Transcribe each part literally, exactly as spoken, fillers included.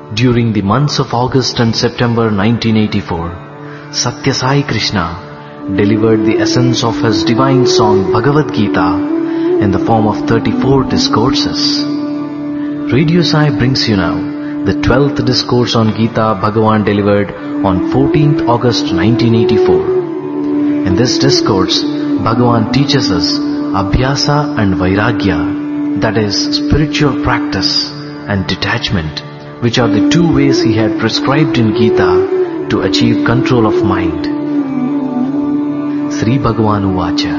During the months of August and September nineteen eighty-four, Satya Sai Krishna delivered the essence of his divine song Bhagavad Gita in the form of thirty-four discourses. Radio Sai brings you now the twelfth discourse on Gita Bhagavan delivered on fourteenth August nineteen eighty-four. In this discourse, Bhagavan teaches us Abhyasa and Vairagya, that is, spiritual practice and detachment, which are the two ways he had prescribed in Gita to achieve control of mind. Sri Bhagavan Uvacha.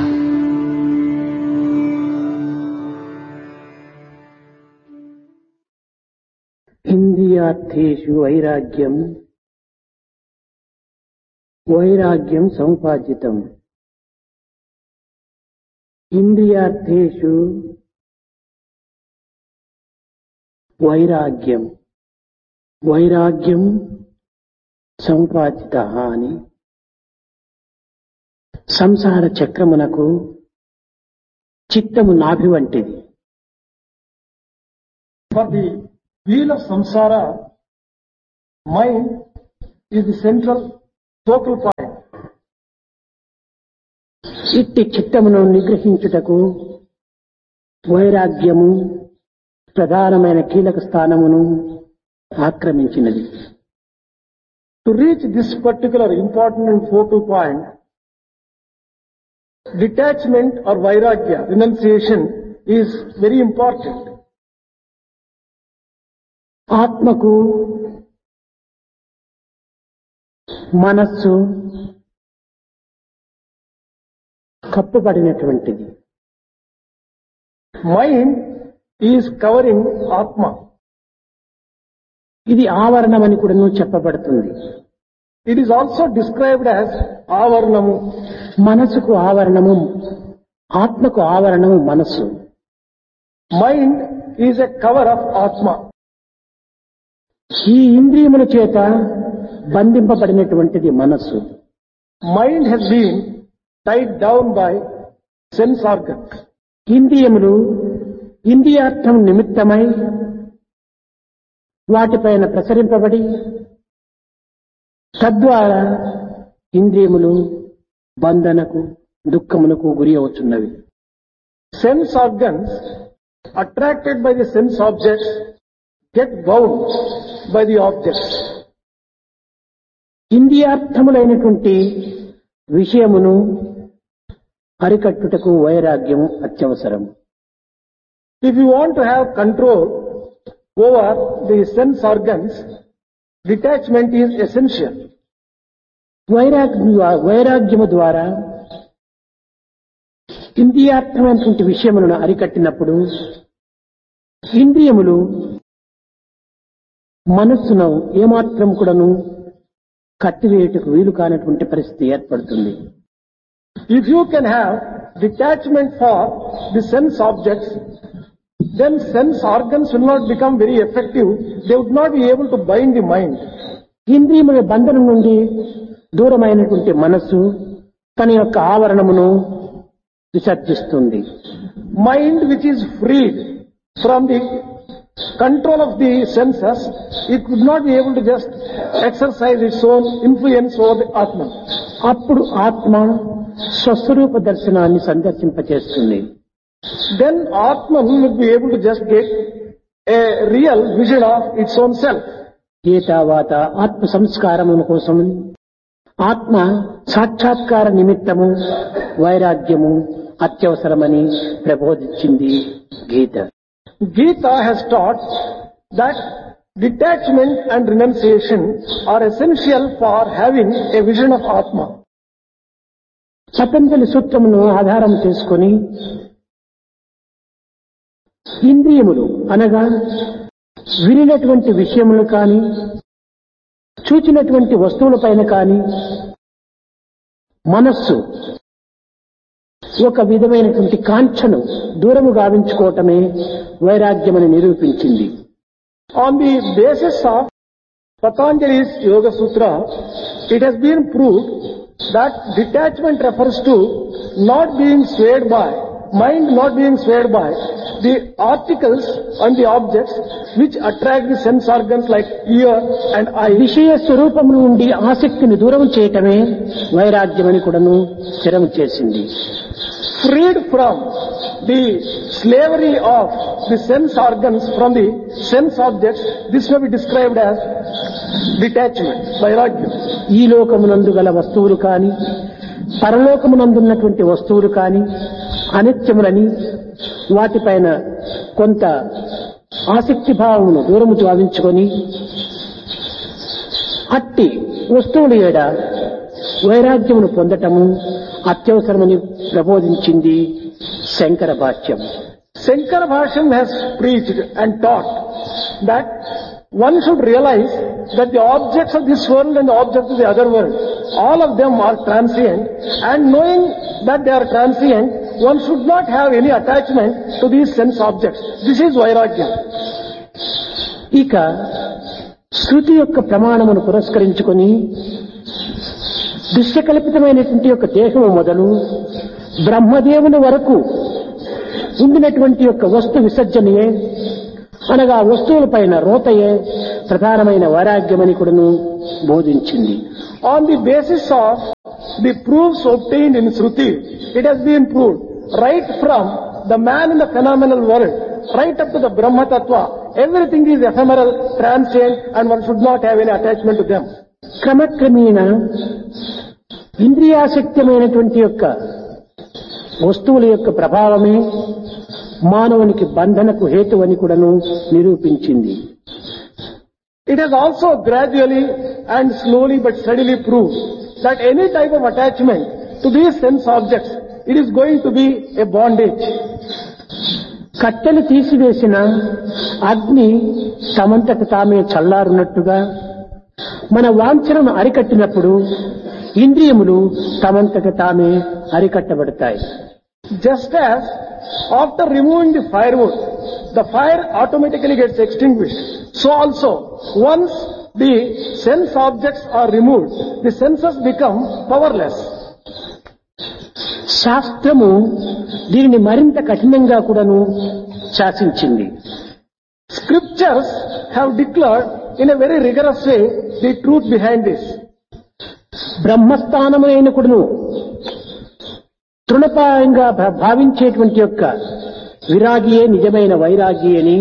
Indriyartheshu vairagyam vairagyam sampajitam. Indriyartheshu vairagyam vairagyam sampajitah ani సంసార చక్రమునకు చిత్తము నాభి వంటిది. For the wheel of samsara, mind is the central focal point. ఇట్టి చిత్తమును నిగ్రహించుటకు వైరాగ్యము ప్రధానమైన కీలక స్థానమును ఆక్రమించినది. To reach this particular important and focal point, detachment or vairagya, renunciation, is very important. ఆత్మకు మనస్సు కప్పుబడినటువంటిది. Mind is covering Atma. ఇది ఆవరణమని కూడా చెప్పబడుతుంది. It is also described as avarnamu. మనసుకు ఆవరణము, ఆత్మకు ఆవరణము మనస్సు. Mind is a cover of Atma. ఈ ఇంద్రియముల చేత బంధింపబడినటువంటిది మనస్సు. Mind has been tied down by sense organs. ఇంద్రియములు ఇంద్రియార్థం నిమిత్తమై వాటిపైన ప్రసరింపబడి తద్వారా ఇంద్రియములు బంధనకు దుఃఖమునకు గురి అవుతున్నవి. Sense organs attracted by the sense objects get bound by the objects. ఇంద్రియార్థములైనటువంటి విషయమును అరికట్టుటకు వైరాగ్యము అత్యవసరం. If you want to have control over the sense organs, detachment is essential. వైరాగ్య వైరాగ్యము ద్వారా ఇంద్రియార్థమైనటువంటి విషయములను అరికట్టినప్పుడు ఇంద్రియములు మనస్సును ఏమాత్రం కూడాను కట్టివేయటకు వీలు కానటువంటి పరిస్థితి ఏర్పడుతుంది. If you can have detachment for the sense objects, then sense organs will not become very effective. They would not be able to bind the mind. ఇంద్రియముల బంధనం నుండి దూరమైనటువంటి మనస్సు తన యొక్క ఆవరణమును విసర్జిస్తుంది. Mind which is freed from the control of the senses, it could not be able to just exercise its own influence over the Atma. అప్పుడు ఆత్మ స్వస్వరూప దర్శనాన్ని సందర్శింపచేస్తుంది. Then Atman would be able to just get a real vision of its own self. ఏతావాత ఆత్మ సంస్కారముల కోసం ఆత్మ సాక్షాత్కార నిమిత్తము వైరాగ్యము అత్యవసరమని ప్రబోధించింది గీత. Gita has taught that detachment and renunciation are essential for having a vision of Atma. Patanjali సూత్రమును ఆధారం చేసుకొని ఇంద్రియములు అనగా వినినటువంటి విషయములు కాని చూచినటువంటి వస్తువులపైన కాని మనస్సు ఒక విధమైనటువంటి కాంక్షను దూరము గావించుకోవటమే వైరాగ్యమని నిరూపించింది. On the basis of Patanjali's Yoga Sutra, it has been proved that detachment refers to not being swayed by, mind not being swayed by the articles and the objects which attract the sense organs like ear and eye. విషయ స్వరూపం నుండి ఆసక్తిని దూరం చేయటమే వైరాగ్యమని కూడాను స్థిరం చేసింది. Freed from the slavery of the sense organs from the sense objects, this may be described as detachment, vairagya. ఈ లోకమునందు గల వస్తువులు కాని పరలోకమునందున్నటువంటి వస్తువులు కాని అనిత్యములని వాటిపైన కొంత ఆసక్తి భావమును దూరము భావించుకొని అట్టి వస్తువుల ఏడ వైరాగ్యమును పొందటము అత్యవసరమని ప్రబోధించింది శంకర భాష్యం. Shankara Bhashyam has preached and taught that one should realize that the objects of this world and the objects of the other world, all of them are transient, and knowing that they are transient, one should not have any attachment to these sense objects. This is vairagya. ఇక శృతి యొక్క ప్రమాణమును పురస్కరించుకొని దృశ్యకల్పితమైనటువంటి యొక్క దేహము మొదలు బ్రహ్మదేవుని వరకు ఉండినటువంటి యొక్క వస్తు విసర్జనయే అనగా వస్తువులపైన రోతయే ప్రధానమైన వైరాగ్యమని కూడాను బోధించింది. On the basis of the proofs obtained in Shruti, it has been proved right from the man in the phenomenal world, right up to the Brahma Tattva, everything is ephemeral, transient, and one should not have any attachment to them. క్రమక్రమేణ ఇంద్రియాసక్తమైనటువంటి యొక్క వస్తువుల యొక్క ప్రభావమే మానవునికి బంధనకు హేతువని కూడాను నిరూపించింది. It has also gradually and slowly but steadily proved that any type of attachment to these sense objects, it is going to be a bondage. కట్టెలు తీసివేసిన అగ్ని తమంతకు తామే చల్లారున్నట్టుగా మన వాంఛనను అరికట్టినప్పుడు ఇంద్రియములు తమంతకు తామే అరికట్టబడతాయి. Just as after removing the firewood, the fire automatically gets extinguished. So also, once the sense objects are removed, the senses become powerless. శాస్త్రము దీనిని మరింత కఠినంగా కూడాను శాసించింది. Scriptures have declared in a very rigorous way the truth behind this. బ్రహ్మస్థానమైన కూడాను తృణపాయంగా భావించేటువంటి యొక్క విరాగియే నిజమైన వైరాగి అని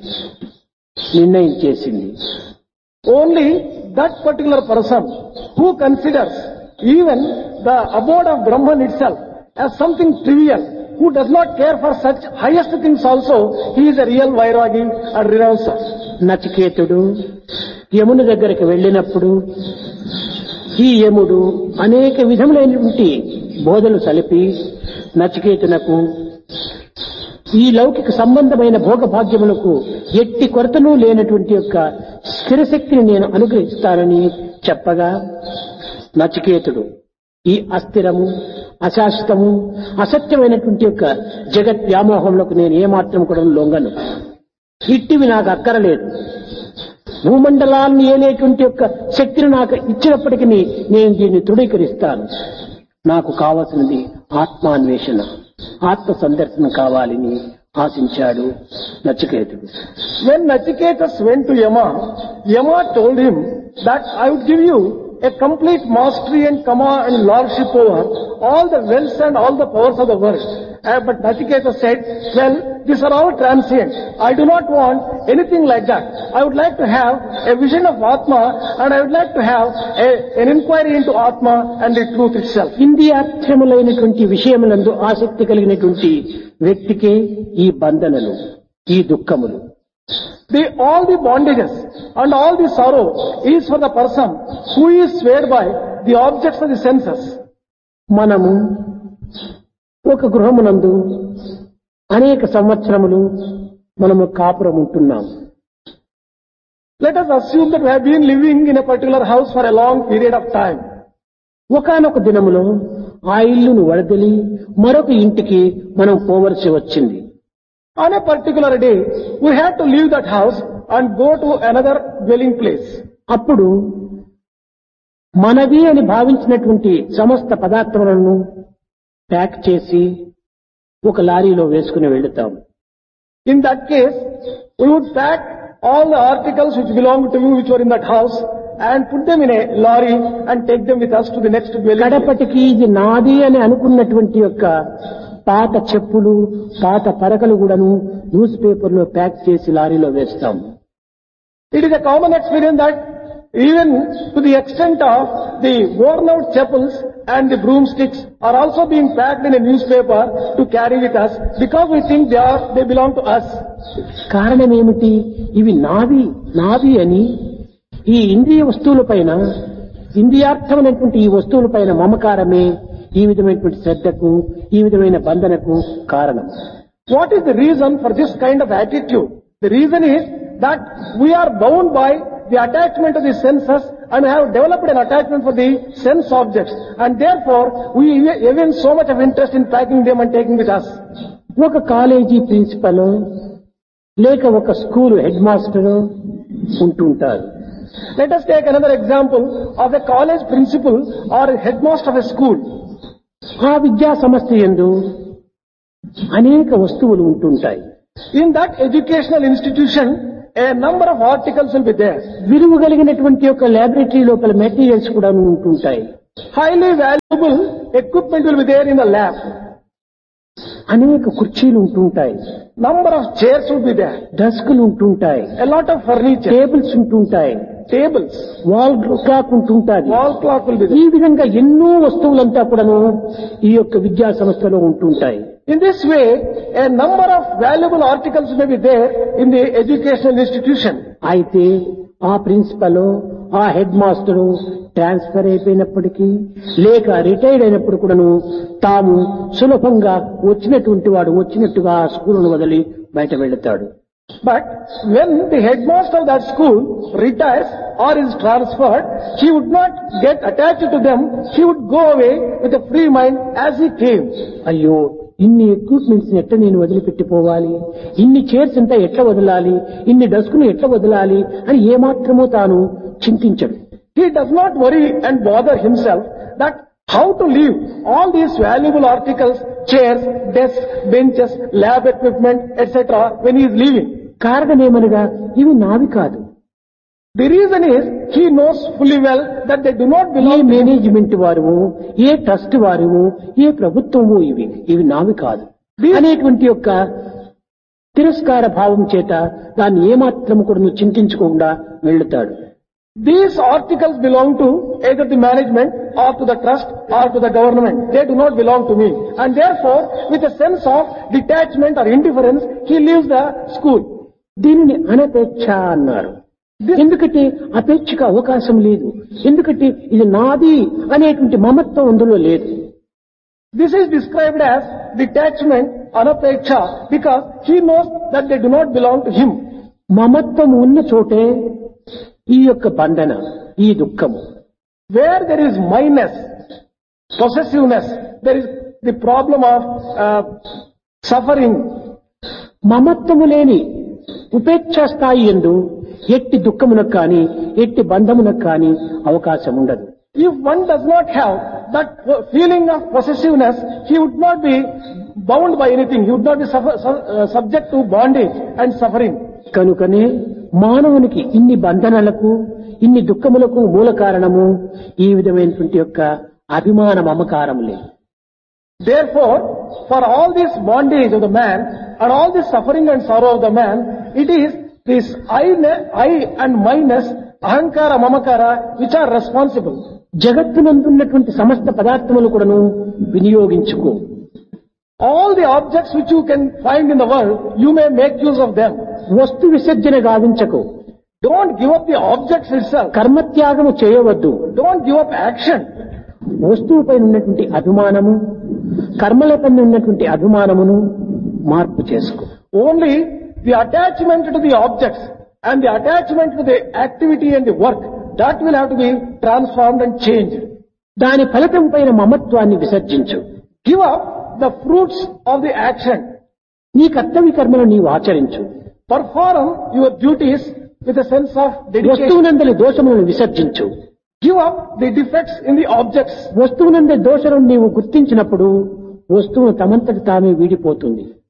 నిర్ణయం చేసింది. Only that particular person who considers even the abode of Brahman itself as something trivial, who does not care for such highest things also, he is a real vairagi and renouncer. నచికేతుడు యముని దగ్గరికి వెళ్ళినప్పుడు ఈ యముడు అనేక విధములైనటువంటి బోధలు సలిపి నచికేతునకు ఈ లౌకిక సంబంధమైన భోగభాగ్యములకు ఎట్టి కొరతను లేనటువంటి యొక్క స్థిరశక్తిని నేను అనుగ్రహిస్తానని చెప్పగా నచికేతుడు ఈ అస్థిరము అశాశ్వతము అసత్యమైనటువంటి యొక్క జగత్ వ్యామోహంలోకి నేను ఏమాత్రం కూడా లొంగను, ఇట్టివి నాకు అక్కరలేదు, భూమండలాన్ని ఏలేటువంటి యొక్క శక్తిని నాకు ఇచ్చినప్పటికీ నేను దీన్ని తృణీకరిస్తాను, నాకు కావలసినది ఆత్మాన్వేషణ, ఆత్మ సందర్శన కావాలని ఆశించాడు నచికేతుడు. When Nachiketas went to Yama, Yama told him that I would give you a complete mastery and command and lordship over all the wealth and all the powers of the world. Uh, but Nachiketa said, well, these are all transient. I do not want anything like that. I would like to have a vision of Atma, and I would like to have a, an inquiry into Atma and the truth itself. ఇంద్రియార్థములైనటువంటి విషయములందు ఆసక్తి కలిగినటువంటి వ్యక్తికే ఈ బంధనలు, ఈ దుఃఖములు. The, all the bondages and all the sorrow is for the person who is swayed by the objects of the senses. మనము ఒక గృహమునందు అనేక సంవత్సరములు మనము కాపురం ఉంటున్నాం. Let us assume that we have been living in a particular house for a long period of time. ఒకానొక దినములో ఆ ఇల్లును వడదలి మరొక ఇంటికి మనం పోవలసి వచ్చింది. On a particular day, we had to leave that house and go to another dwelling place. అప్పుడు మనది అని భావించినటువంటి సమస్త పదార్థములను ప్యాక్ చేసి ఒక లారీలో వేసుకుని వెళ్తాం. In that case, we would pack all the articles which belonged to you, which were in that house, and put them in a lorry and take them with us to the next dwelling place. కడపటికి ఇది నాది అని అనుకున్నటువంటి యొక్క పాత చెప్పులు పాత పరకలు కూడాను news paper లో ప్యాక్ చేసి లారీలో వేస్తాం. It is a common experience that even to the extent of the worn out chapels and the broomsticks are also being packed in a newspaper to carry with us because we think they are, they belong to us. కారణం ఏమిటి? ఇవి నావి నావి అని ఈ ఇంద్రియ వస్తువులపైన ఇంద్రియార్థమైనటువంటి ఈ వస్తువులపైన మమకారమే ఈ విధమైనటువంటి శ్రద్ధకు ఈ విధమైన బంధనకు కారణం. What is the reason for this kind of attitude? The reason is that we are bound by the attachment of the senses and have developed an attachment for the sense objects, and therefore we evince so much of interest in packing them and taking with us. ఒక college principal లేక ఒక school head master ఉంటుంటారు. Let us take another example of a college principal or a headmaster of a school. ఆ విద్యా సంస్థ యందు అనేక వస్తువులు ఉంటుంటాయి. In that educational institution, a number of articles will be there. విలువ కలిగినటువంటి యొక్క ల్యాబొరేటరీ లోపల మెటీరియల్స్ కూడా ఉంటుంటాయి. Highly valuable equipment will be there in the lab. అనేక కుర్చీలు ఉంటుంటాయి. Number of chairs will be there. డెస్క్లు ఉంటుంటాయి. A lot of furniture. Tables ఉంటుంటాయి. Tables. వాల్ క్లాక్ ఉంటుంటాయి. Wall clock will be there. ఈ విధంగా ఎన్నో వస్తువులంతా కూడాను ఈ యొక్క విద్యా సంస్థలో ఉంటుంటాయి. In this way, a number of valuable articles may be there in the educational institution. అయితే ఆ ప్రిన్సిపల్ ఆ హెడ్ మాస్టరు ట్రాన్స్ఫర్ అయిపోయినప్పటికీ లేక రిటైర్డ్ అయినప్పుడు కూడాను తాము సులభంగా వచ్చినటువంటి వాడు వచ్చినట్టుగా ఆ స్కూలును వదిలి బయట వెళతాడు. But when the headmaster of that school retires or is transferred, he would not get attached to them. He would go away with a free mind as he came. అయ్యో, ఇన్ని ఎక్విప్మెంట్స్ ఎట్లా నేను వదిలిపెట్టిపోవాలి, ఇన్ని చైర్స్ అంతా ఎట్లా వదలాలి, ఇన్ని డస్క్ను ఎట్లా వదలాలి అని ఏమాత్రమో తాను చింతించడు. He does not worry and bother himself that how to leave all these valuable articles, chairs, desks, benches, lab equipment, et cetera when he is leaving. కారణమేమనగా ఇవి నావి కాదు. The reason is he knows fully well that they do not A belong to him. Management వారు, ఏ trust వారు, ఏ ప్రభుత్వము ఇవి ఇవి నావి కాదు అనేటువంటి యొక్క తిరస్కార భావం చేత దాన్ని ఏమాత్రము కూడా చింతించకుండా వెళ్తాడు. These articles belong to either the management or to the trust or to the government. They do not belong to me. And therefore, with a sense of detachment or indifference, he leaves the school. దీనిని అనపేక్ష అన్నారు. ఎందుకంటే అపేక్షకు అవకాశం లేదు. ఎందుకంటే ఇది నాది అనేటువంటి మమత్వం అందులో లేదు. This is described as detachment, anapeksha, because he knows that they do not belong to him. మమత్వం ఉన్న చోటే ఈ యొక్క బంధన, ఈ దుఃఖము. Where there is minus, possessiveness, there is the problem of uh, suffering. మమత్వము లేని ఉపేక్ష స్థాయి యందు ఎట్టి దుఃఖమునకు కానీ ఎట్టి బంధమునకు కానీ అవకాశం ఉండదు. If one does not have that feeling of possessiveness, he would not be bound by anything. He would not be suffer, uh, subject to bondage and suffering. కనుకనే మానవునికి ఇన్ని బంధనలకు ఇన్ని దుఃఖములకు మూల కారణము ఈ విధమైనటువంటి యొక్క అభిమాన మమకారములే. Therefore, for all this bondage of the man and all this suffering and sorrow of the man, it is this I, I and minus, ahankara, mamakara, which are responsible. జగత్తునందున్నటువంటి సమస్త పదార్థములు కూడాను వినియోగించుకో. All the objects which you can find in the world, you may make use of them. వస్తు విసర్జన గావించకు. Don't give up the objects itself. కర్మత్యాగము చేయవద్దు. Don't give up action. వస్తువుపై ఉన్నటువంటి అభిమానము, కర్మలపై ఉన్నటువంటి అభిమానమును మార్పు చేసుకో. Only the attachment to the objects and the attachment to the activity and the work, that will have to be transformed and changed. దాని ఫలితం పైన మమత్వాన్ని విసర్జించు. Give up the fruits of the action. నీ కర్తవ్య కర్మను నీవు ఆచరించు. Perform your duties with a sense of dedication. వస్తువునందలి దోషములను విసర్జించు. Give up the defects in the objects. వస్తువునందలి దోషములను నీవు గుర్తించినప్పుడు వస్తువు తమంతటి తామే వీడిపోతుంది.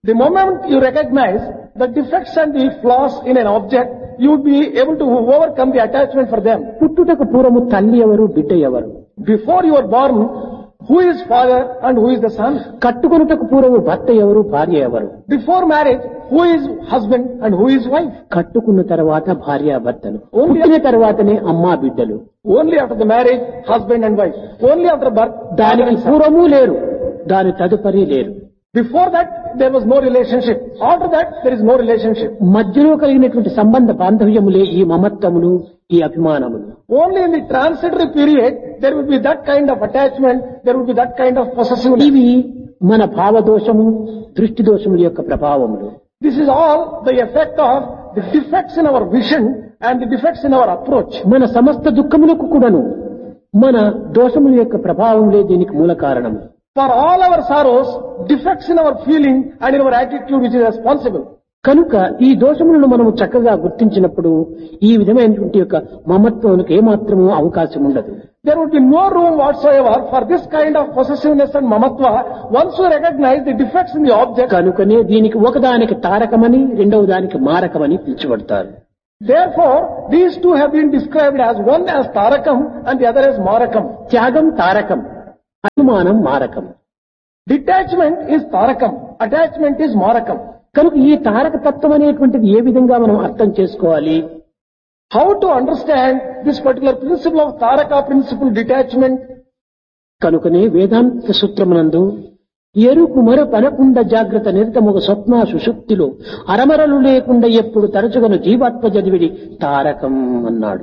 The moment you recognize the defects and the flaws in an object, you would be able to overcome the attachment for them. పుట్టుటకు పూర్వము తల్లి ఎవరు, బిడ్డ ఎవరు? Before you are born, who is father and who is the son? కట్టుకొనుటకు పూర్వము భర్త ఎవరు, భార్య ఎవరు? Before marriage, who is husband and who is wife? కట్టుకున్న తర్వాత భార్య భర్తలు, పుట్టిన తర్వాతనే అమ్మా బిడ్డలు. Only after the marriage, husband and wife. Only after birth, దానికి father and son. పూర్వము లేరు, దాని తదుపరి లేరు. Before that, there was no relationship. After that, there is no relationship. మధ్యలో కలిగినటువంటి సంబంధ బాంధవ్యములే ఈ మమత్వములు, ఈ అభిమానములు. Only in the transitory period, there will be that kind of attachment, there will be that kind of possessiveness. ఇవి మన భావదోషము, దృష్టి దోషముల యొక్క ప్రభావములు. This is all the effect of the defects in our vision and the defects in our approach. మన సమస్త దుఃఖములకు కూడాను మన దోషముల యొక్క ప్రభావములే దీనికి మూల కారణము. For all our sorrows, defects in our feeling and in our attitude which is responsible. కనుక ఈ దోషములను మనము చక్కగా గుర్తించినప్పుడు ఈ విధమైనటువంటి యొక్క మమత్వానికి ఏమాత్రము అవకాశం ఉండదు. There would be no room whatsoever for this kind of possessiveness and mamatva once you recognize the defects in the object. కనుకనే దీనికి ఒకదానికి తారకమని, రెండవ దానికి మారకమని పిలుచబడతారు. Therefore, these two have been described as one as tarakam and the other as marakam. త్యాగం తారకం, అభిమానం మారకం. Detachment is tarakam, attachment is marakam. కనుక ఈ తారక తత్వం అనేటువంటిది ఏ విధంగా మనం అర్థం చేసుకోవాలి? How to understand this particular principle of taraka principle detachment? కనుకనే వేదాంత సూత్రమునందు ఎరుకు మరపనకుండా జాగ్రత్త నిరతముగ స్వప్న సుషుప్తిలో అరమరలు లేకుండా ఎప్పుడు తరచుగను జీవాత్మ చదివిడి తారకం అన్నాడు.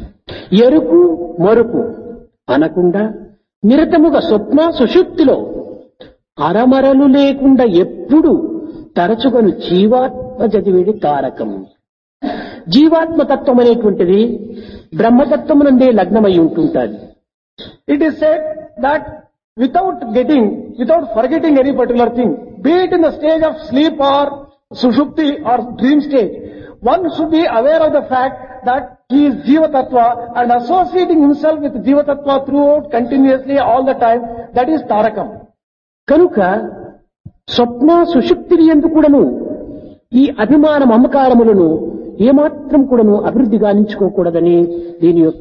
ఎరుకు మరుపు అనకుండా నిరతముగా స్వప్న సుషుప్తిలో అరమరలు లేకుండా ఎప్పుడు తరచుగను జీవాత్మ చదివిడి తారకం. జీవాత్మ తత్వం అనేటువంటిది బ్రహ్మతత్వమునందే లగ్నమై ఉంటుంటుంది. It is said that without getting, without forgetting any particular thing, be it in the stage of sleep or sushupti or dream stage, one should be aware of the fact that he is Jiva Tattva and associating himself with Jiva Tattva throughout continuously all the time, that is Tarakam. కనుక స్వప్న సుషుప్తిని యందు కూడాను ఈ అభిమాన మమకారములను ఏమాత్రం కూడాను అభివృద్ధి గావించుకోకూడదని దీని యొక్క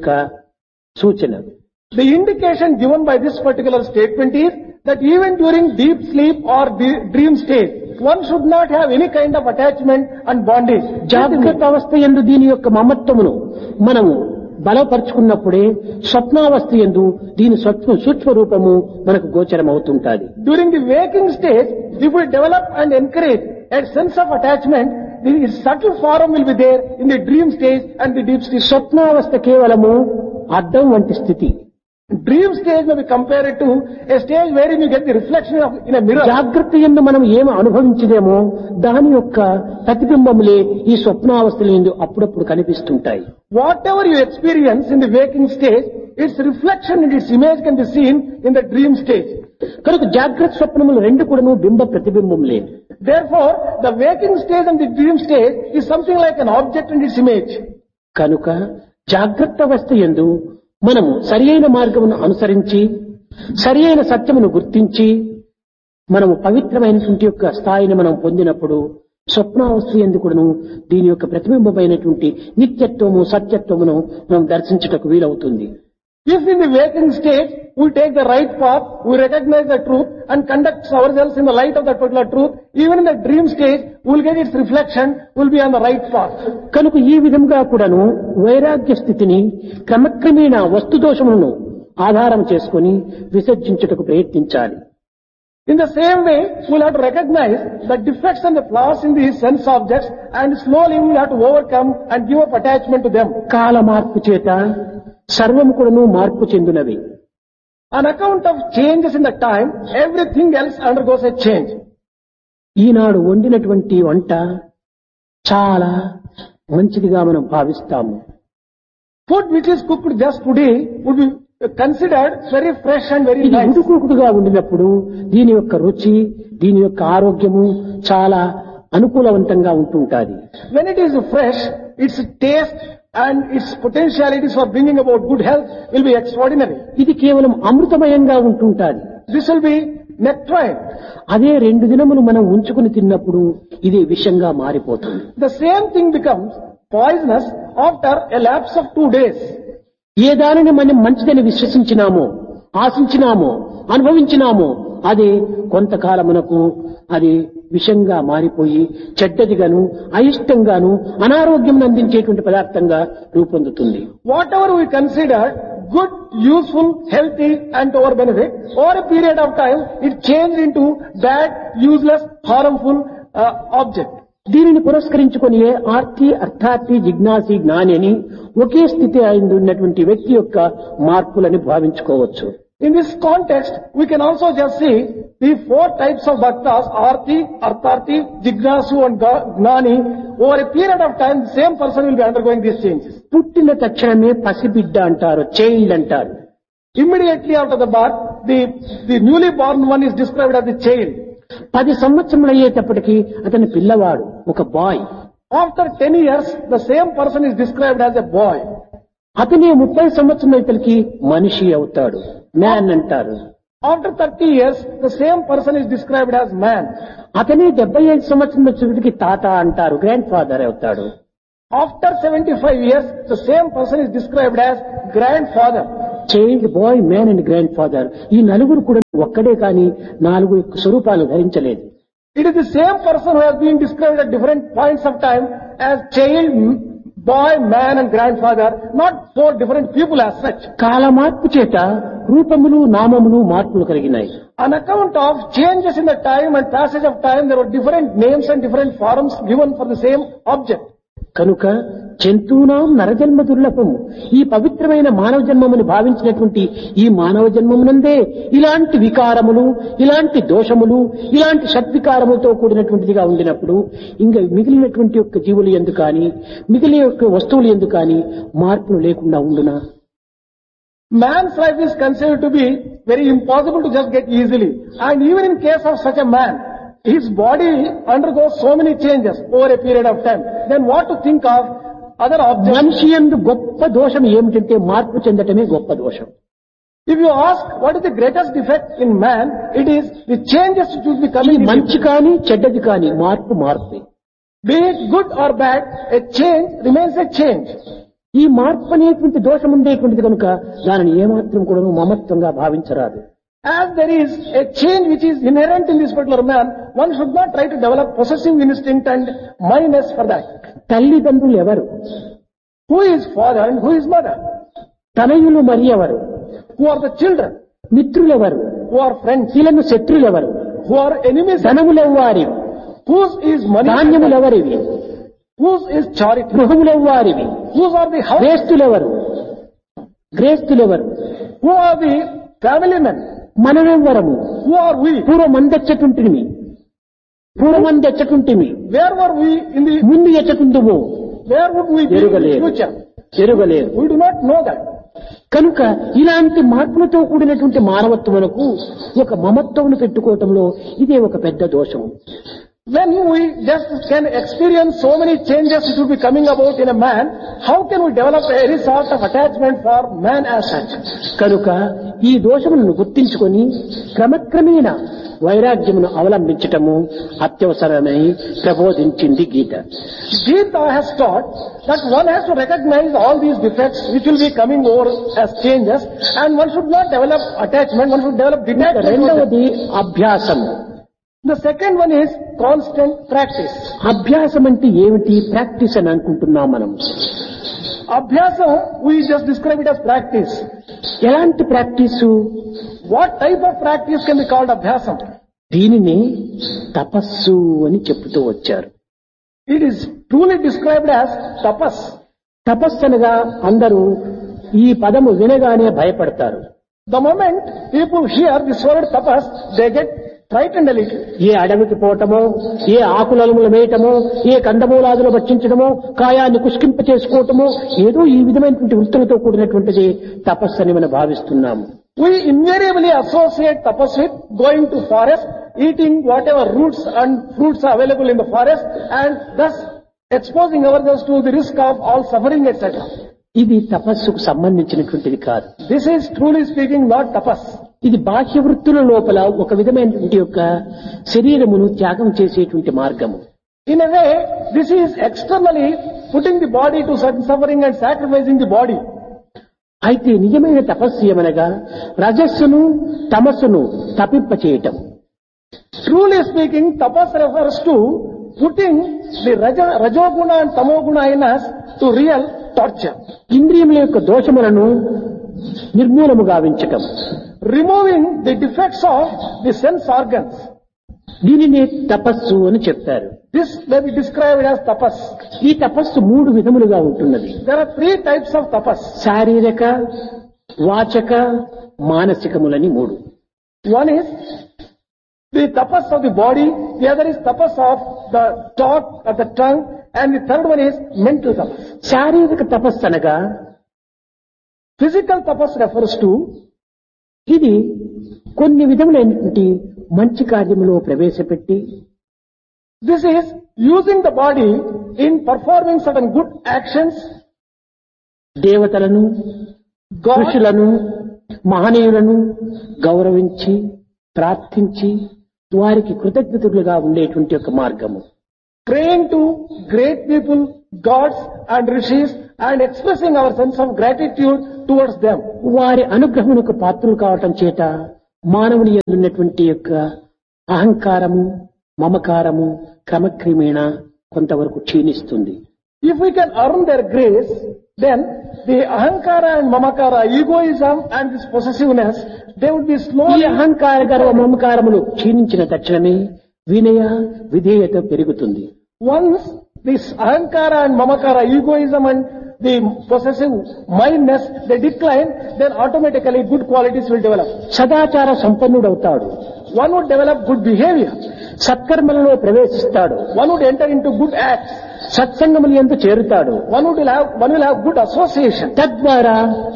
సూచన. The indication given by this particular statement is that even during deep sleep or de- dream state, one should not have any kind of attachment and bondage. జాగ్రత్త అవస్థ యందు దీని యొక్క మమత్వమును మనము బలపరుచుకున్నప్పుడే స్వప్నావస్థ యందు దీని సూక్ష్మ సూక్ష్మ రూపము మనకు గోచరమవుతుంటాది. During the waking stage, if we develop and encourage a sense of attachment, the subtle form will be there in the dream stage and the deep stage. స్వప్నావస్థ కేవలము అద్దం వంటి స్థితి. Dream stage may be compared to a stage wherein you get the reflection of in a mirror. జాగ్రత్త యందు మనం ఏమి అనుభవించదేమో దాని యొక్క ప్రతిబింబములే ఈ స్వప్నావస్థల యందు అప్పుడప్పుడు కనిపిస్తుంటాయి. Whatever you experience in the waking stage, its reflection and its image can be seen in the dream stage. కనుక జాగ్రత్త స్వప్నములు రెండు కూడాను బింబ ప్రతిబింబములే. Therefore, the waking stage and the dream stage is something like an object and its image. కనుక జాగ్రత్త అవస్థ యందు మనము సరి అయిన మార్గమును అనుసరించి సరి అయిన సత్యమును గుర్తించి మనము పవిత్రమైనటువంటి యొక్క స్థాయిని మనం పొందినప్పుడు స్వప్నావస్థ యందు కూడాను దీని యొక్క ప్రతిబింబమైనటువంటి నిత్యత్వము సత్యత్వమును మనం దర్శించుటకు వీలవుతుంది. If in the waking stage we take the right path, we recognize the truth and conduct ourselves in the light of that particular truth, even in the dream stage, we will get its reflection, we will be on the right path. కనుక ఈ విధంగా కూడాను వైరాగ్య స్థితిని క్రమక్రమేణ వస్తుదోషములను ఆధారం చేసుకుని విసర్జించుటకు ప్రయత్నించాలి. In the same way, we will have to recognize the defects and the flaws in these sense objects and slowly we will have to overcome and give up attachment to them. కాల మార్పు చేత సర్వము కూడాను మార్పు చెందినవి. On account of changes in the time, everything else undergoes a change. ఈనాడు వండినటువంటి వంట చాలా మంచిదిగా మనం భావిస్తాము. Food which is cooked just today would be considered very fresh and very ఇది nice. ఉడుకుడుకుగా ఉండినప్పుడు దీని యొక్క రుచి, దీని యొక్క ఆరోగ్యము చాలా అనుకూలవంతంగా ఉంటుంటాది. When it is fresh, its taste and its potentialities for bringing about good health will be extraordinary. ఇది కేవలం అమృతమయంగా ఉంటుంటాది. This will be nectarine. అదే రెండు దినములు మనం ఉంచుకుని తిన్నప్పుడు ఇది విషంగా మారిపోతుంది. The same thing becomes poisonous after a lapse of two days. ఏ దానిని మనం మంచిదని విశ్వసించినామో, ఆశించినామో, అనుభవించినామో అది కొంతకాలమునకు అది విషంగా మారిపోయి చెడ్డదిగాను, అయిష్టంగాను, అనారోగ్యం అందించేటువంటి పదార్థంగా రూపొందుతుంది. Whatever we consider good, useful, healthy and to our benefit, over a period of time it changed into bad, useless, harmful uh, object. దీనిని పురస్కరించుకొని ఆర్తి, అర్థార్థి, జిజ్ఞాసి, జ్ఞాని అని ఒకే స్థితి అయింది ఉన్నటువంటి వ్యక్తి యొక్క మార్పులని భావించుకోవచ్చు. In this context, we can also just see the four types of bhaktas, Arti, Artharthi, Jignasu and Gnani. Over a period of time, the same person will be undergoing these changes. పుట్టిన తక్షణమే పసిబిడ్డ అంటారు, child అంటారు. Immediately after the birth, the, the newly born one is described as the child. పది సంవత్సరములు అయ్యేటప్పటికి అతని పిల్లవాడు, ఒక bye. After ten years, the same person is described as a boy. అతనే ముప్పై సంవత్సరం అయితలకి మనిషి అవుతాడు, మ్యాన్ అంటారు. After thirty years, the same person is described as man. అతనే డెబ్బై ఐదు సంవత్సరం వచ్చేటికి తాత అంటారు, గ్రాండ్ ఫాదర్ అవుతాడు. After seventy-five years, the same person is described as grandfather. Child, bye, man and grand father ఈ నలుగురు కూడా ఒక్కడే కానీ నాలుగు స్వరూపాలు ధరించలేదు. It is the same person who has been described at different points of time as child, boy, man and grandfather, not four different people as such. కాల మార్పు చేత రూపములు, నామములు మార్పులు కలిగినాయి. On account of changes in the time and passage of time, there were different names and different forms given for the same object. కనుక జంతువునాం నరజన్మ దుర్లభము, ఈ పవిత్రమైన మానవ జన్మమును భావించినటువంటి ఈ మానవ జన్మమునందే ఇలాంటి వికారములు, ఇలాంటి దోషములు, ఇలాంటి షడ్వికారములతో కూడినటువంటిదిగా ఉండినప్పుడు ఇంకా మిగిలినటువంటి యొక్క జీవులు ఎందు కానీ, మిగిలిన యొక్క వస్తువులు ఎందు కానీ మార్పులు లేకుండా ఉండునా? Man's life is considered to be very impossible to just get easily. And even in case of such a man, his body undergoes so many changes over a period of time. Then what to think of other objects? మనిషి యందు గొప్ప దోషం ఏమిటంటే మార్పు చెందటమే గొప్ప దోషం. If you ask what is the greatest defect in man, it is the changes which will be coming in him. మంచి కానీ చెడ్డది కానీ మార్పు మార్పు. Be it good or bad, a change remains a change. ఈ మార్పు అనేటువంటి దోషం ఉండేటువంటిది కనుక దానిని ఏమాత్రం కూడా మమత్వంగా భావించరాదు. As there is a change which is inherent in this particular man, one should not try to develop possessive instinct and mindness for that. తల్లిదండ్రులు ఎవరు? Who is father and who is mother? తనయులు మరి ఎవరు? Who are the children? మిత్రులు ఎవరు? Who are friends? వీళ్ళను శత్రులు ఎవరు? Who are enemies? ధనములెవ్వారివి? Whose is money? ధాన్యములెవరివి? Whose is charity? గృహములెవ్వారివి? Whose are the house? గ్రేస్తులెవరు? గ్రేస్తులెవరు? Who are the family men? మనమెవ్వరము? Who are we? పూర్వమందెచ్చటుంటిమి, పూర్వమందెచ్చటుంటిమి, Where were we in the, ముందు ఎచ్చటుందుము where would we be in the ఎరుగలేదు, future? ఎరుగలేదు. We do not know that. కనుక ఇలాంటి మార్పులతో కూడినటువంటి మానవత్వమునకు ఒక మమత్వమును పెట్టుకోవటంలో ఇదే ఒక పెద్ద దోషం. When we just can experience so many changes which will be coming about in a man, how can we develop any sort of attachment for man as such? కనుక ఈ దోషములను గుర్తించుకొని క్రమక్రమేణ వైరాగ్యమును అవలంబించటము అత్యవసరమని ప్రబోధించింది గీత. Gita has taught that one has to recognize all these defects which will be coming over as changes, and one should not develop attachment, one should develop detachment. రెండవది అభ్యాసం. The second one is constant practice. అభ్యాసం అంటే ఏమిటి? Practice అని అనుకుంటున్నాం మనం. Abhyasam, we just describe it as practice. ఎలాంటి practice? What type of practice can be called abhyasam? దీనిని తపస్సు అని చెప్తూ వచ్చారు. It is truly described as tapas. తపస్సు అనగా అందరూ ఈ పదము వినగానే భయపడతారు. The moment people hear this word tapas, they get frightened a little. ఏ అడవికి పోవటమో, ఏ ఆకులములు వేయటమో, ఏ కందమూలాదులు భక్షించడమో, కాయాన్ని కుష్కింప చేసుకోవటమో, ఏదో ఈ విధమైనటువంటి వృత్తులతో కూడినటువంటిది తపస్సు అని మనం భావిస్తున్నాము. We invariably associate tapas with going to forest, eating whatever roots and fruits are available in the forest, and thus exposing ourselves to the risk of all suffering, et cetera. ఇది తపస్సుకు సంబంధించినటువంటిది కాదు. This is truly speaking not tapas. ఇది బాహ్య వృత్తుల లోపల ఒక విధమైనటువంటి యొక్క శరీరమును త్యాగం చేసేటువంటి మార్గము. In a way, this is externally putting the body to certain suffering and sacrificing the body. అయితే నిజమైన తపస్సు ఏమనగా రజస్సును తమస్సును తప్పింపచేయటం. Truly speaking, tapas refers to putting the raja, rajoguna and tamoguna in us to real torture. ఇంద్రియముల యొక్క దోషములను నిర్మూలము గావించటం. Removing the defects of the sense organs. దీనినే తపస్సు అని చెప్తారు. This may be described as tapas. ఈ తపస్సు మూడు విధములుగా ఉంటున్నది. There are three types of tapas. శారీరక, వాచక, మానసికములని మూడు. One is the tapas of the body, the other is tapas of the thought, of the tongue, and the third one is mental tapas. శారీరక తపస్సు అనగా Physical tapas refers to ఇది కొన్ని విధములైనటువంటి మంచి కార్యములో ప్రవేశపెట్టి this is using the body in performing certain good actions. దేవతలను, God, ఋషులను, మహనీయులను గౌరవించి ప్రార్థించి వారికి కృతజ్ఞతలుగా ఉండేటువంటి ఒక మార్గము. praying to great people, gods and rishis, and expressing our sense of gratitude towards them. వారి అనుగ్రహమునకు పాత్రులు కావటం చేత మానవుని యందు ఉన్నటువంటి యొక్క అహంకారము, మమకారము క్రమక్రమేణా కొంతవరకు క్షీణిస్తుంది. If we can earn their grace, then the ahankara and mamakara, egoism and this possessiveness, they would be ఈ slowly. అహంకార గర్వ మమకారములు క్షీణించిన తక్షణమే వినయ విధేయత పెరుగుతుంది. Once this ahankara and mamakara, egoism and the possessive mindness, they decline, then automatically good qualities will develop. సదాచార సంపన్నుడవుతాడు. One would develop good behavior. సత్కర్మలలో ప్రవేశిస్తాడు. One would enter into good acts. సత్సంగములు యందు చేరుతాడు. One would have, one will have good association. తద్వారా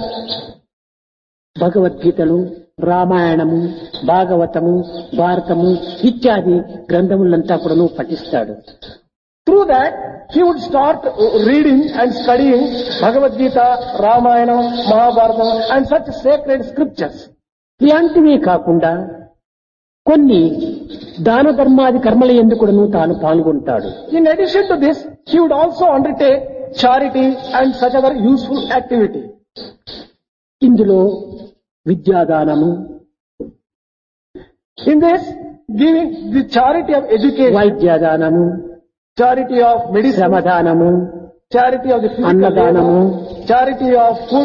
భగవద్గీతలు, రామాయణము, భాగవతము, భారతము ఇత్యాది గ్రంథములంతా కూడాను పఠిస్తాడు. Through that, he would start reading and studying Bhagavad Gita, Ramayana, Mahabharata and such sacred scriptures. ఇలాంటివే కాకుండా కొన్ని దాన ధర్మాది కర్మల యందు కూడాను తాను పాల్గొంటాడు. In addition to this, he would also undertake charity and such other useful activity. ఇందులో విద్యాదానము, In this, giving the charity of education, వైద్యదానము, charity of medicine, శ్రమదానము, charity of the physical అన్నదానము, labor, charity of food,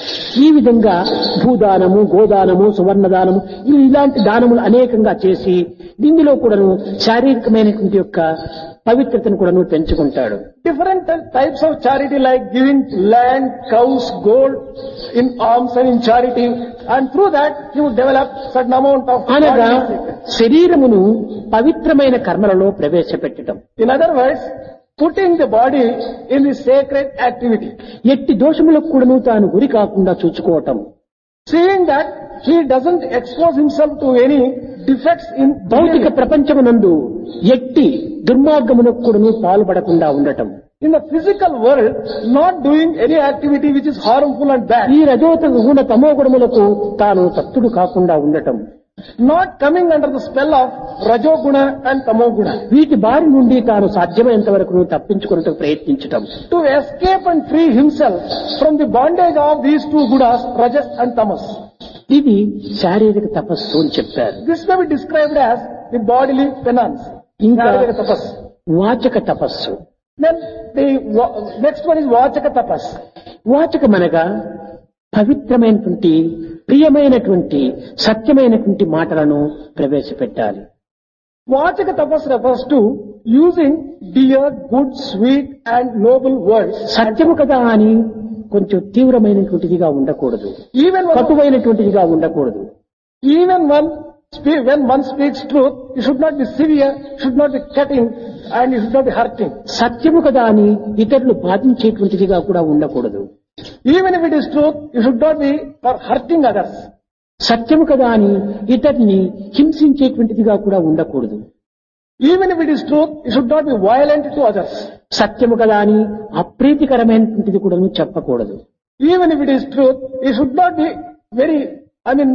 ఈ విధంగా భూదానము, గోదానము, సువర్ణదానము ఇవి ఇలాంటి దానములు అనేకంగా చేసి దీనిలో కూడాను శారీరకమైనటువంటి యొక్క పవిత్రతను కూడాను పెంచుకుంటాడు. different types of charity like giving land, cows, gold in alms and in charity, and through that he would develop certain amount of అనగా quality. శరీరమును పవిత్రమైన కర్మలలో ప్రవేశపెట్టడం. In other words, putting the body in the sacred activity. ఎట్టి దోషములకు కూడాను తాను గురి కాకుండా చూసుకోవటం. Seeing that he doesn't expose himself to any defects in భౌతిక behavior. ప్రపంచమునందు ఎట్టి దుర్మార్గమునకు కూడాను పాల్పడకుండా ఉండటం. In the physical world, not doing any activity which is harmful and bad. ఈ రజోత గుణ తమో గుణములకు తాను తత్తుడు కాకుండా ఉండటం. Not coming under the spell of rajoguna and tamoguna. వీటి బారి నుండి తాను సాధ్యమైనంత వరకు తప్పించుకున్నట్టు ప్రయత్నించటం. To escape and free himself from the bondage of these two gunas, rajas and tamas. ఇది శారీరక తపస్సు అని చెప్పారు. This may be described as the bodily penance. ఇంకా Sharirika tapas. వాచక తపస్సు. Then the wa- next one is vachaka tapas. వాచకమనగా పవిత్రమైనటువంటి ప్రియమైనటువంటి సత్యమైనటువంటి మాటలను ప్రవేశపెట్టాలి. Vachaka tapas refers to using dear, good, sweet and noble words. సత్యము కదా అని కొంచెం తీవ్రమైనటువంటిదిగా ఉండకూడదు, Even when, కటువైనటువంటిదిగా ఉండకూడదు. even one spe- when one speaks truth, you should not be severe, should not be cutting and you should not be hurting. సత్యము కదా అని ఇతరులు బాధించేటువంటిదిగా కూడా ఉండకూడదు. Even if it is truth, you should not be for hurting others. సత్యము కదా అని ఇతరుని హింసించేటువంటిదిగా కూడా ఉండకూడదు. Even if it is truth, you should not be violent to others. సత్యము కదా అని అప్రీతికరమైనటువంటిది కూడా చెప్పకూడదు. Even if it is truth, you should not be very, I mean,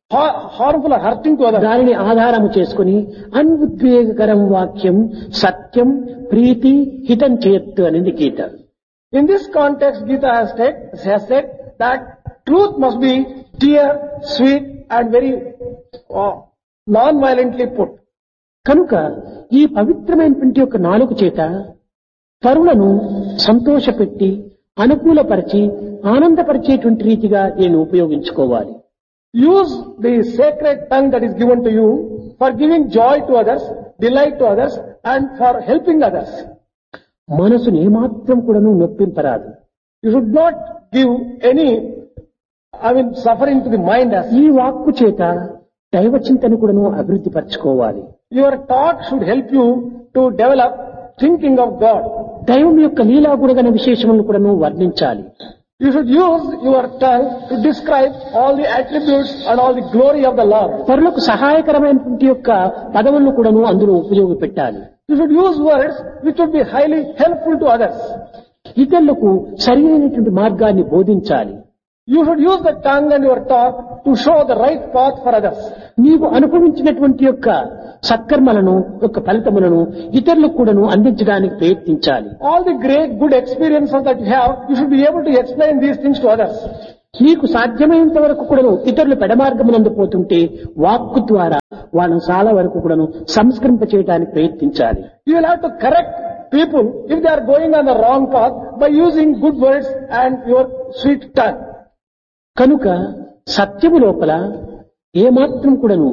har- harmful or hurting to others. దానిని ఆధారము చేసుకుని అన్ఉద్వేగకరం వాక్యం సత్యం ప్రీతి హితం చేయత్తు అనేది గీత. In this context, Gita has said, has said that truth must be dear, sweet and very uh, non-violently put. కనుక ఈ పవిత్రమైనటువంటి యొక్క నాలుగు చేత పరులను సంతోషపెట్టి అనుకూలపరిచి ఆనందపరిచేటువంటి రీతిగా నేను ఉపయోగించుకోవాలి. Use the sacred tongue that is given to you for giving joy to others, delight to others and for helping others. మనసుని ఏమాత్రం కూడాను నొప్పింపరాదు. You should not give any, I mean, suffering to the mind as ఈ వాక్కు చేత దైవ చింతన కూడాను అభివృద్ధి పరచుకోవాలి. your talk should help you to develop thinking of God. దైవం యొక్క లీలా గుణగణ విశేషములను కూడాను వర్ణించాలి. You should use your tongue to describe all the attributes and all the glory of the Lord. పరులకు సహాయకరమైనటువంటి యొక్క పదవులను కూడాను అందులో ఉపయోగపెట్టాలి. You should use words which would be highly helpful to others. ఇతరులకు సరైనటువంటి మార్గాన్ని బోధించాలి. You should use the tongue and your talk to show the right path for others. నీవు అనుభవించినటువంటి యొక్క సత్కర్మలను యొక్క ఫలితములను ఇతరులకు కూడాను అందించడానికి ప్రయత్నించాలి. All the great good experiences that you have, you should be able to explain these things to others. నీకు సాధ్యమైనంత వరకు కూడాను ఇతరులు పెడమార్గమునందు పోతుంటే వాక్కు ద్వారా వాళ్ళను చాలా వరకు కూడాను సంస్కరింప చేయడానికి ప్రయత్నించాలి. You will have to correct people if they are going on the wrong path by using good words and your sweet tongue. కనుక సత్యము లోపల ఏమాత్రం కూడాను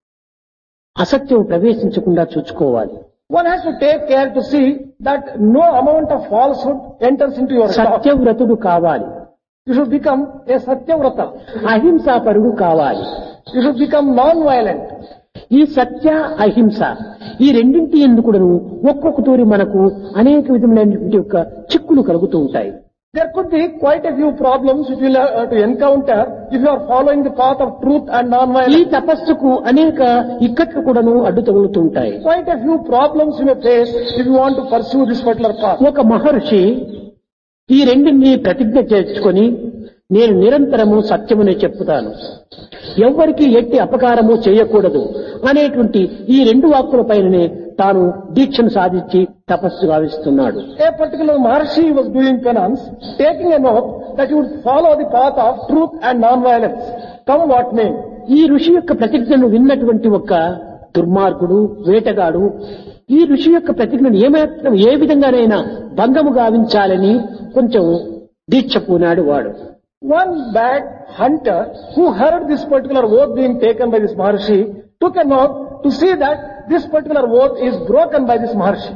అసత్యం ప్రవేశించకుండా చూసుకోవాలి. One has to take care to see that no amount of falsehood enters into your talk. సత్యవ్రతుడు కావాలి. You should become a Satyavrata. అహింసాపరుడు కావాలి. You should become non-violent. ఈ సత్య అహింస ఈ రెండింటి ఎందుకును ఒక్కొక్క తూరి మనకు అనేక విధములైనటువంటి యొక్క చిక్కులు కలుగుతూ ఉంటాయి. There could be quite a few problems which you will have to encounter if you are following the path of truth and ఈ non-violence. తపస్సుకు అనేక ఇక్కట్లు కూడాను అడ్డు తగులుతూ ఉంటాయి. Quite a few problems you may face if you want to pursue this particular path. ఒక మహర్షి ఈ రెండింటిని ప్రతిజ్ఞ చేసుకొని నేను నిరంతరము సత్యమునే చెప్పుతాను, ఎవ్వరికి ఎట్టి అపకారము చేయకూడదు అనేటువంటి ఈ రెండు వాక్కుల పైననే తాను దీక్షను సాధించి తపస్సు గావిస్తున్నాడు. A particular Maharshi was doing penance, taking an oath that he would follow the path of truth and non-violence, come what may. ఈ ఋషి యొక్క ప్రతిజ్ఞను విన్నటువంటి ఒక దుర్మార్గుడు వేటగాడు ఈ ఋషి యొక్క ప్రతిజ్ఞను ఏమాత్రం ఏ విధంగానైనా భంగము గావించాలని కొంచెం దీక్ష పూనాడు వాడు. One bad hunter who heard this particular oath being taken by this Maharshi took an oath to see that this particular oath is broken by this Maharshi.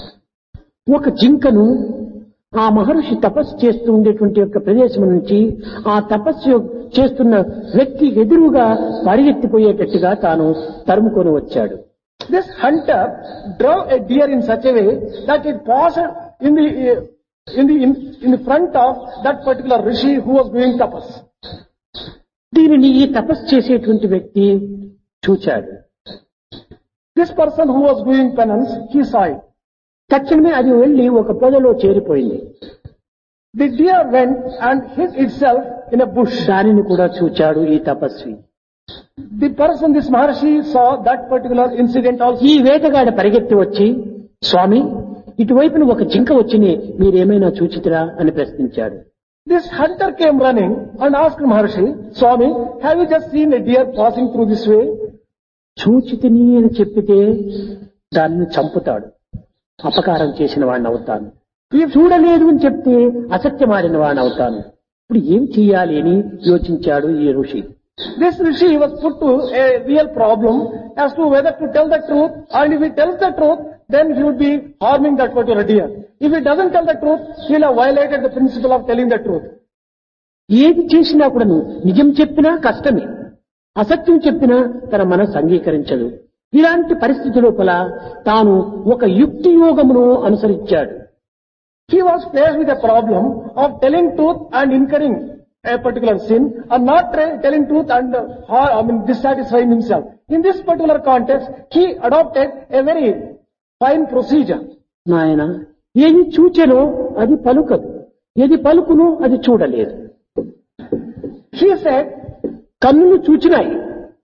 ఒక జింకను ఆ మహర్షి తపస్సు చేస్తూ ఉండేటువంటి యొక్క ప్రదేశం నుంచి ఆ తపస్సు చేస్తున్న వ్యక్తి ఎదురుగా పరిగెత్తిపోయేటట్టుగా తాను తరుముకొని వచ్చాడు. This hunter drove a deer in such a way that it passed in the in the in, in the front of that particular rishi who was doing tapas. దీనిని ఈ తపస్సు చేసేటువంటి వ్యక్తి చూచాడు. This person who was doing penance, he saw it. తక్షణమే అది వెళ్లి ఒక పొదలో చేరిపోయింది. The deer went and hid itself in a bush. దానిని కూడా చూచాడు ఈ తపస్వి. The person, this Maharshi, saw that particular incident also. ఈ వేటగాడ పరిగెత్తి వచ్చి, స్వామి ఇటువైపున ఒక జింక వచ్చిని మీరేమైనా చూచితిరా అని ప్రశ్నించాడు. This hunter came running and asked Maharshi, Swami, have you just seen a deer passing through this way? చూచితిని అని చెప్పితే దానిని చంపుతాడు, అపకారం చేసిన వాడిని అవుతాను. చూడలేదు అని చెప్తే అసత్యమాడిన వాడిని అవుతాను. ఇప్పుడు ఏం చెయ్యాలి అని యోచించాడు ఈ ఋషి. This rishi was put to a real problem as to whether to tell the truth, and if he tells the truth, then he would be harming that particular deer. If he doesn't tell the truth, he will have violated the principle of telling the truth. ఏది చేసినా కూడా నిజం చెప్పినా కష్టమే, అసత్యం చెప్పినా తన మనసు అంగీకరించదు. ఇలాంటి పరిస్థితి లోపల తాను ఒక యుక్తి యోగమును అనుసరించాడు. He was faced with a problem of telling truth and incurring a particular sin, and not tra- telling truth and uh, I mean dissatisfying himself. In this particular context, he adopted a very fine procedure. నాయన ఏది చూచెనో అది పలుకదు, ఏది పలుకునో అది చూడలేదు. He said, కన్నులు చూచినాయి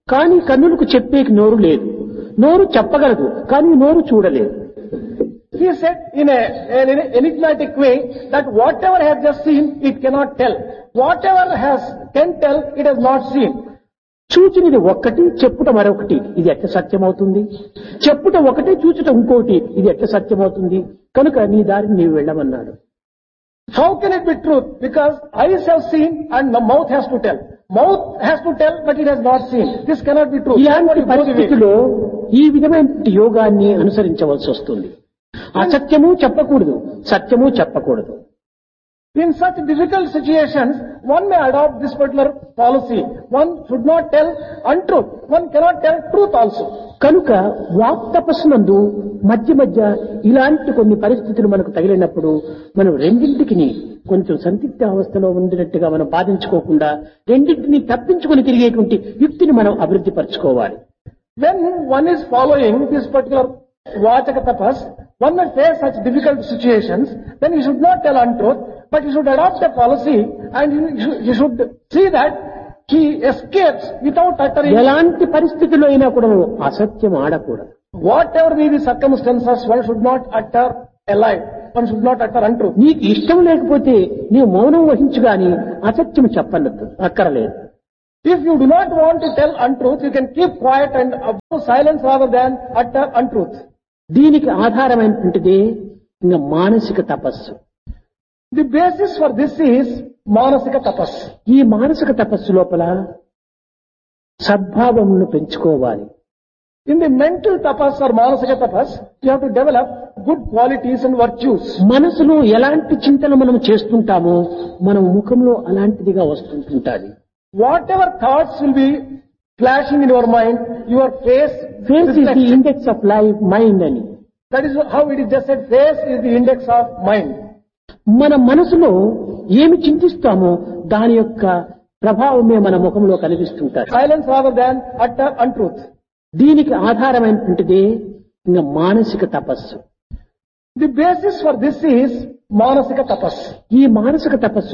కానీ కన్నులకు చెప్పేకి నోరు లేదు. నోరు చెప్పగలదు కానీ నోరు చూడలేదు. He said in a, an enigmatic way that whatever has just seen, it cannot tell. Whatever has can tell, it has not seen. చూచినది ఒక్కటి, చెప్పుట మరొకటి. ఇది ఎట్లా సత్యమవుతుంది? చెప్పుట ఒకటి, చూచుట ఇంకోటి. ఇది ఎట్లా సత్యమవుతుంది? కనుక నీ దారిని నీవు వెళ్ళమన్నాడు. How can it be truth? Because eyes have seen and the mouth has to tell. Mouth has to tell, but it has not seen. This cannot be true. ఇలాంటి పరిస్థితిలో ఈ విధమైన యోగాన్ని అనుసరించవలసి వస్తుంది. అసత్యము చెప్పకూడదు, సత్యము చెప్పకూడదు. In such difficult situations, one may adopt this particular policy. One should not tell untruth. One cannot tell truth also. కనుక వాక్ తపస్సునందు మధ్య మధ్య ఇలాంటి కొన్ని పరిస్థితులు మనకు తగిలినప్పుడు మనం రెండింటికి కొంచెం సందిగ్ధ అవస్థలో ఉండినట్టుగా మనం బాధించుకోకుండా రెండింటిని తప్పించుకొని తిరిగేటువంటి యుక్తిని మనం అభివృద్ధి పరచుకోవాలి. When one is following this particular Vachaka tapas, one may face such difficult situations, then he should not tell untruth, but he should adopt a policy and he should, he should see that he escapes without uttering. ఎలాంటి పరిస్థితుల్లో అయినా కూడా అసత్యం ఆడకూడదు. Whatever be the circumstances, one should not utter a lie. One should not utter untruth. నీకు ఇష్టం లేకపోతే నీవు మౌనం వహించు గాని అసత్యం చెప్పనద్దు, అక్కరలేదు. If you do not want to tell untruth, you can keep quiet and observe silence rather than utter untruth. దీనికి ఆధారమైనటువంటిది ఇంకా మానసిక తపస్సు. The basis for this is Manasika tapas. ఈ మానసిక తపస్సు లోపల సద్భావమును పెంచుకోవాలి. In the mental tapas or Manasika tapas, you have to develop good qualities and virtues. మనసులో ఎలాంటి చింతన మనం చేస్తుంటామో మన ముఖంలో అలాంటిదిగా వస్తుంటుంటాది. Whatever thoughts will be flashing in your mind, your face face is the index of life mind అని. That is how it is just said, face is the index of mind. మన మనసులో ఏమి చింతిస్తామో దాని యొక్క ప్రభావమే మన ముఖంలో కనిపిస్తుంటారు. Silence rather than utter untruth. దీనికి ఆధారమైనటువంటిది ఇంకా మానసిక తపస్సు. The basis for this is Manasika tapas. ఈ మానసిక తపస్సు